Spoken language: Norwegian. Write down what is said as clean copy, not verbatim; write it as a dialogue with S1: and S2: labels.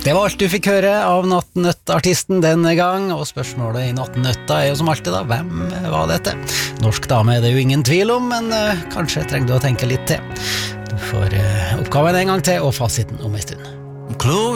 S1: Det var alt du fikk høre av Nattnøttartisten denne gang, og spørsmålet i Nattnøtta jo som alltid da, hvem var dette? Norsk dame det jo ingen tvil om, men kanskje trenger du å tenke litt til. Du får oppgaven en gang til, og fasiten om en stund.